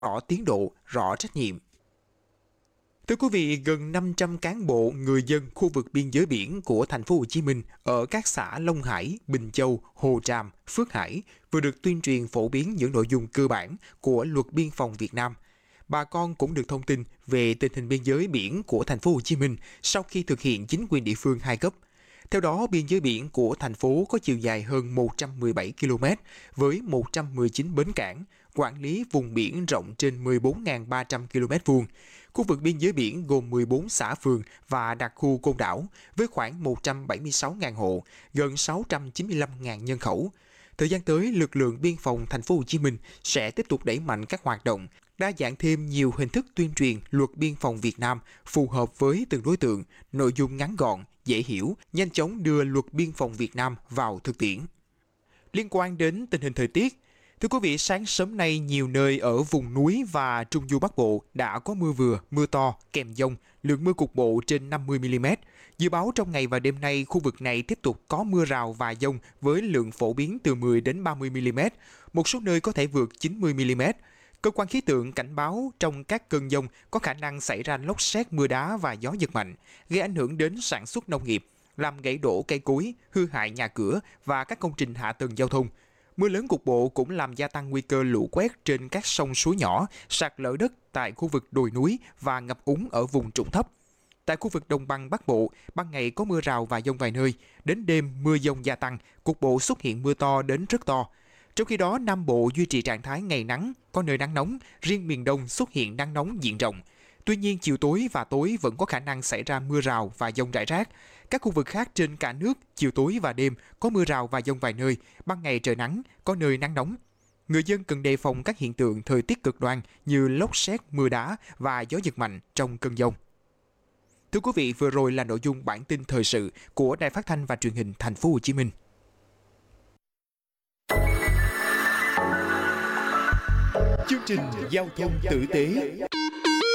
rõ tiến độ, rõ trách nhiệm. Thưa quý vị, gần 500 cán bộ, người dân khu vực biên giới biển của thành phố Hồ Chí Minh ở các xã Long Hải, Bình Châu, Hồ Tràm, Phước Hải vừa được tuyên truyền phổ biến những nội dung cơ bản của Luật Biên phòng Việt Nam. Bà con cũng được thông tin về tình hình biên giới biển của thành phố Hồ Chí Minh sau khi thực hiện chính quyền địa phương hai cấp. Theo đó, biên giới biển của thành phố có chiều dài hơn 117 km với 119 bến cảng, quản lý vùng biển rộng trên 14.300 km2. Khu vực biên giới biển gồm 14 xã phường và đặc khu côn đảo với khoảng 176.000 hộ, gần 695.000 nhân khẩu. Thời gian tới, lực lượng biên phòng thành phố Hồ Chí Minh sẽ tiếp tục đẩy mạnh các hoạt động, đa dạng thêm nhiều hình thức tuyên truyền luật biên phòng Việt Nam phù hợp với từng đối tượng, nội dung ngắn gọn, dễ hiểu, nhanh chóng đưa luật biên phòng Việt Nam vào thực tiễn. Liên quan đến tình hình thời tiết, thưa quý vị, sáng sớm nay nhiều nơi ở vùng núi và Trung du Bắc Bộ đã có mưa vừa, mưa to, kèm dông, lượng mưa cục bộ trên 50 mm. Dự báo trong ngày và đêm nay khu vực này tiếp tục có mưa rào và dông với lượng phổ biến từ 10 đến 30 mm, một số nơi có thể vượt 90 mm. Cơ quan khí tượng cảnh báo trong các cơn dông có khả năng xảy ra lốc sét, mưa đá và gió giật mạnh, gây ảnh hưởng đến sản xuất nông nghiệp, làm gãy đổ cây cối, hư hại nhà cửa và các công trình hạ tầng giao thông. Mưa lớn cục bộ cũng làm gia tăng nguy cơ lũ quét trên các sông suối nhỏ, sạt lở đất tại khu vực đồi núi và ngập úng ở vùng trũng thấp. Tại khu vực đồng bằng Bắc Bộ, ban ngày có mưa rào và dông vài nơi, đến đêm mưa dông gia tăng, cục bộ xuất hiện mưa to đến rất to. Trong khi đó, Nam Bộ duy trì trạng thái ngày nắng, có nơi nắng nóng, riêng miền Đông xuất hiện nắng nóng diện rộng. Tuy nhiên, chiều tối và tối vẫn có khả năng xảy ra mưa rào và dông rải rác. Các khu vực khác trên cả nước, chiều tối và đêm có mưa rào và dông vài nơi, ban ngày trời nắng, có nơi nắng nóng. Người dân cần đề phòng các hiện tượng thời tiết cực đoan như lốc sét, mưa đá và gió giật mạnh trong cơn dông. Thưa quý vị, vừa rồi là nội dung bản tin thời sự của Đài Phát thanh và Truyền hình Thành phố Hồ Chí Minh. Chương trình giao thông tử tế.